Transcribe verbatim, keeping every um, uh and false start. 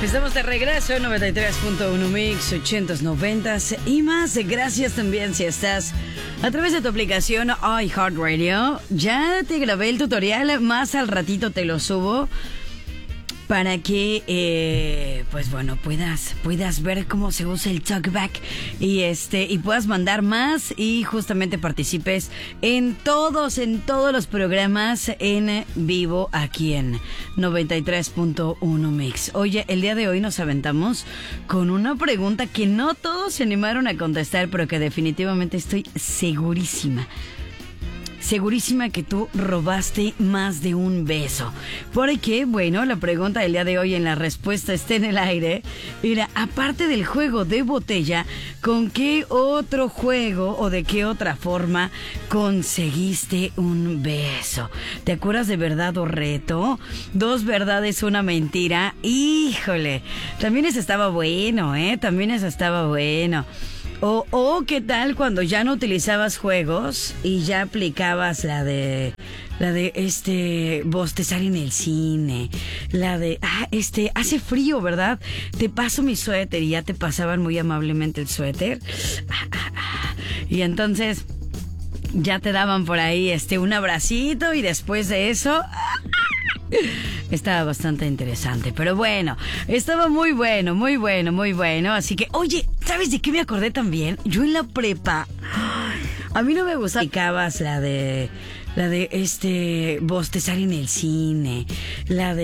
Estamos de regreso, noventa y tres punto uno Mix, ochentas, noventas y más. Gracias también si estás a través de tu aplicación iHeartRadio. Ya te grabé el tutorial, más al ratito te lo subo para que, eh, pues bueno, puedas, puedas ver cómo se usa el talkback y este y puedas mandar más y justamente participes en todos, en todos los programas en vivo aquí en noventa y tres punto uno Mix. Oye, el día de hoy nos aventamos con una pregunta que no todos se animaron a contestar, pero que definitivamente estoy segurísima. Segurísima que tú robaste más de un beso. Porque, bueno, la pregunta del día de hoy en la respuesta está en el aire. Era, aparte del juego de botella, ¿con qué otro juego o de qué otra forma conseguiste un beso? ¿Te acuerdas de verdad o reto? Dos verdades, una mentira. Híjole, también ese estaba bueno, ¿eh? También ese estaba bueno. O, o qué tal cuando ya no utilizabas juegos y ya aplicabas la de la de este bostezar en el cine, la de ah este hace frío, ¿verdad? Te paso mi suéter y ya te pasaban muy amablemente el suéter. Ah, ah, ah. Y entonces ya te daban por ahí este un abracito y después de eso estaba bastante interesante, pero bueno, estaba muy bueno, muy bueno, muy bueno. Así que, oye, ¿sabes de qué me acordé también? Yo en la prepa, a mí no me gustaba. Aplicabas la de, la de este bostezar en el cine, la de